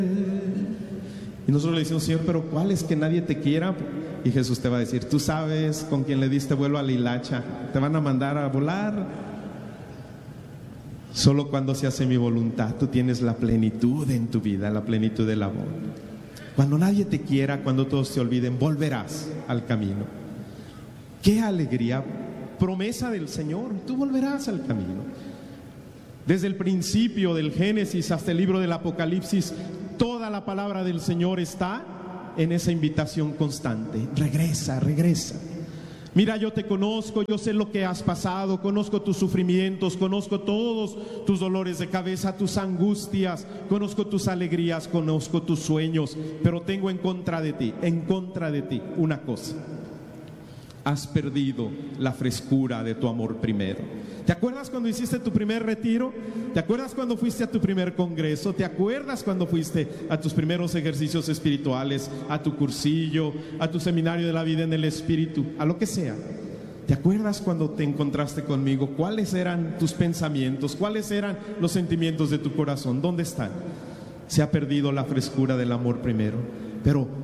Y nosotros le decimos: Señor, pero ¿cuál es que nadie te quiera? Y Jesús te va a decir: tú sabes con quién le diste vuelo a la hilacha, te van a mandar a volar. Solo cuando se hace mi voluntad, tú tienes la plenitud en tu vida, la plenitud del amor. Cuando nadie te quiera, cuando todos te olviden, volverás al camino. ¡Qué alegría! Promesa del Señor, tú volverás al camino. Desde el principio del Génesis hasta el libro del Apocalipsis, toda la palabra del Señor está en esa invitación constante: regresa, regresa. Mira, yo te conozco, yo sé lo que has pasado, conozco tus sufrimientos, conozco todos tus dolores de cabeza, tus angustias, conozco tus alegrías, conozco tus sueños, pero tengo en contra de ti una cosa: has perdido la frescura de tu amor primero. ¿Te acuerdas cuando hiciste tu primer retiro? ¿Te acuerdas cuando fuiste a tu primer congreso? ¿Te acuerdas cuando fuiste a tus primeros ejercicios espirituales, a tu cursillo, a tu seminario de la vida en el Espíritu, a lo que sea? ¿Te acuerdas cuando te encontraste conmigo? ¿Cuáles eran tus pensamientos? ¿Cuáles eran los sentimientos de tu corazón? ¿Dónde están? Se ha perdido la frescura del amor primero. Pero